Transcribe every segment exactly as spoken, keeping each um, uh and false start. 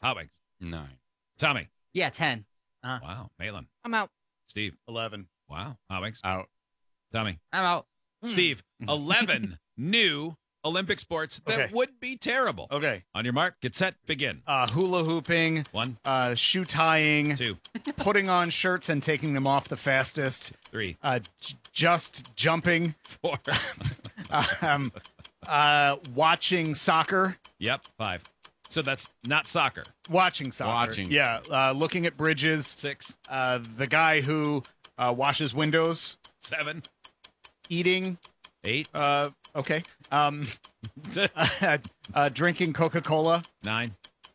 Hot Wings. Nine. Tommy. Yeah, ten. Uh, Wow. Maitland. I'm out. Steve. eleven. Wow. Hot Wings. Out. Tommy. I'm out. Steve. eleven new Olympic sports that Okay. would be terrible. Okay. On your mark, get set, begin. Uh, hula hooping, One, uh, shoe tying, two, putting on shirts and taking them off the fastest, three, uh, j- just jumping, four. um, uh, watching soccer. Yep, five. So that's not soccer. Watching soccer. Watching. Yeah. Uh, looking at bridges. Six, Uh, the guy who uh, washes windows. seven, Eating. eight, Uh, okay. Um, uh, uh, drinking Coca-Cola. nine.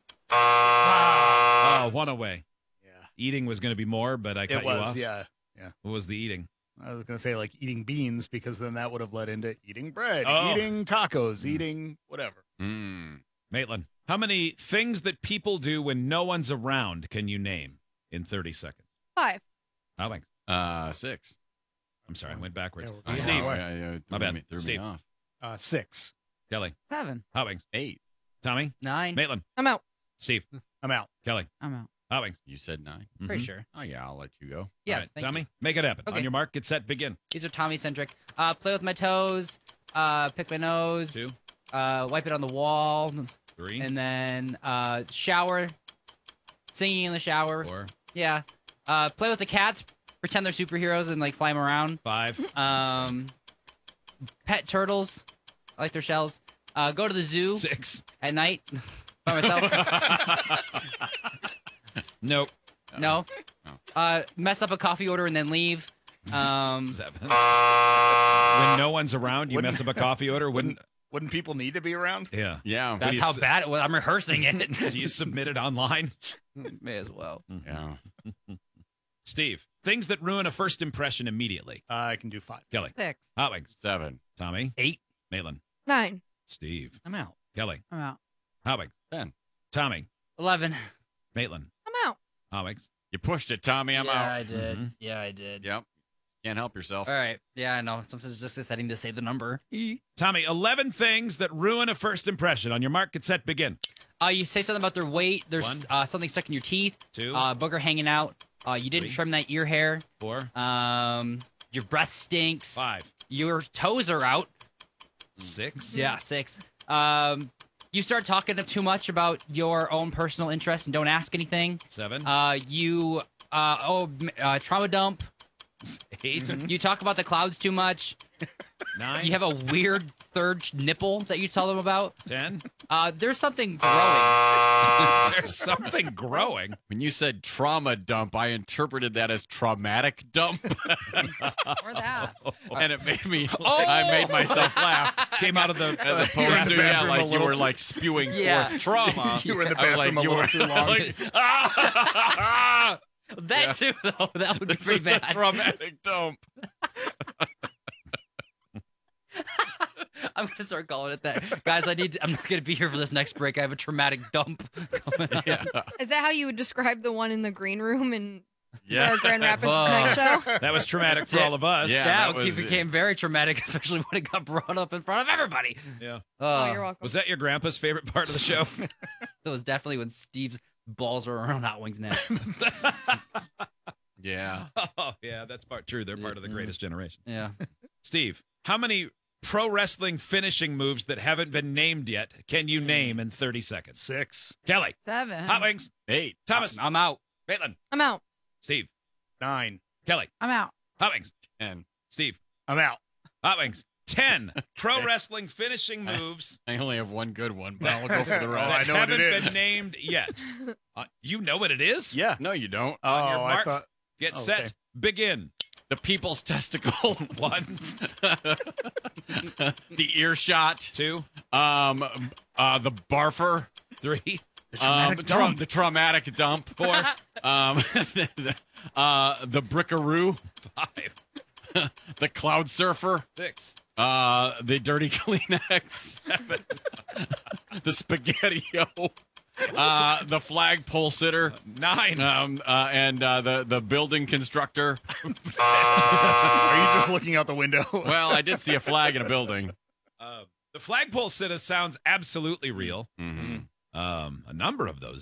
Ah. Oh, one away. Yeah. Eating was going to be more, but I cut It you was. off. Yeah. What was the eating? I was going to say like eating beans because then that would have led into eating bread, Oh. eating tacos, eating whatever. Mm. Maitland, how many things that people do when no one's around can you name in thirty seconds? Five. Hot Wings. Uh, six. I'm sorry, I went backwards. Yeah, we're I going Steve. know, that way. I- I- I- My threw bad. Me, threw Steve. me off. Uh, six. Kelly. Seven. Hot Wings. Eight. Tommy. Nine. Maitland. I'm out. Steve. I'm out. Kelly. I'm out. Hot Wings. You said nine. Pretty Mhm. sure. Oh, yeah, I'll let you go. Yeah. All right, thank Tommy, you. make it happen. On Okay. your mark, get set, begin. These are Tommy centric. Uh, play with my toes. Uh, pick my nose. Two, Uh, wipe it on the wall, three, and then uh, shower. Singing in the shower. four, Yeah. Uh, play with the cats. Pretend they're superheroes and like fly them around. five, Um, pet turtles. I like their shells. Uh, go to the zoo six. at night by myself. Nope. No. No. Uh, mess up a coffee order and then leave. Um, Seven. When no one's around, you Wouldn't- mess up a coffee order. Wouldn't? Wouldn't people need to be around? Yeah. Yeah. that's you how s- bad it was. I'm rehearsing it. Do you submit it online? May as well. Yeah. Steve, things that ruin a first impression immediately. Uh, I can do five. Kelly. Six. Hot Wings. Seven. Tommy. Eight. Maitland. Nine. Steve. I'm out. Kelly. I'm out. Hot Wings. Ten. Tommy. Eleven. Maitland. I'm out. Hot Wings. You pushed it, Tommy. I'm yeah, out. I did. Mhm. Yeah, I did. Yep. Can't help yourself. All right. Yeah, I know. Sometimes it's just deciding to say the number. Tommy, eleven things that ruin a first impression. On your mark, get set, begin. Uh, you say something about their weight. There's One. uh, something stuck in your teeth. Two, Uh, booger hanging out. Uh, you didn't Three. trim that ear hair. four, Um, your breath stinks. five, Your toes are out. six, Yeah, six. Um, you start talking too much about your own personal interests and don't ask anything. seven, Uh, you uh, oh m- uh, trauma dump. eight, You talk about the clouds too much. nine, You have a weird third sh- nipple that you tell them about. ten. Uh, there's something growing. There's something growing. When you said trauma dump, I interpreted that as traumatic dump, Or that. and it made me. I made myself laugh. Came out of the. As You were in opposed the to, yeah, bathroom a like you little were too- like spewing Yeah. forth trauma. You were in the I was bathroom like, a you little were too long. like, ah! That Yeah. too, though. That would be This pretty is a bad. traumatic dump. I'm gonna start calling it that, guys. I need. To, I'm not gonna be here for this next break. I have a traumatic dump coming up. Yeah. Is that how you would describe the one in the green room in Yeah. the Grand Rapids Whoa. Night Show? That was traumatic for Yeah. all of us. Yeah. Yeah, that it was- became very traumatic, especially when it got brought up in front of everybody. Yeah. Oh, Uh, you're welcome. Was that your grandpa's favorite part of the show? That was definitely when Steve's balls were around Hot Wings neck. Yeah. Oh, yeah, that's part true. They're part of the greatest generation. Yeah. Steve, how many pro wrestling finishing moves that haven't been named yet can you name in thirty seconds? Six. Kelly. Seven. Hot Wings. Eight. Thomas. I'm out. Maitland. I'm out. Steve. Nine. Kelly. I'm out. Hot Wings. Ten. Steve. I'm out. Hot Wings. Ten pro wrestling finishing moves I only have one good one, but I'll go for the Oh, rest. I that know what haven't it been is. named yet. Uh, you know what it is? Yeah. No, you don't. Oh, On your I mark. thought. Get Oh, set. okay. Begin. The people's testicle. One, The earshot. two, Um, uh, the barfer. three, Um, traumatic tra- dump. the traumatic dump. four, Um, uh, the brickaroo. five, The cloud surfer. six, Uh, the dirty Kleenex. The spaghetti-o. Uh, the flagpole sitter. nine. Um, uh, and uh, the the building constructor. Are you just looking out the window? Well, I did see a flag in a building. Uh, the flagpole sitter sounds absolutely real. Mm-hmm. Um, a number of those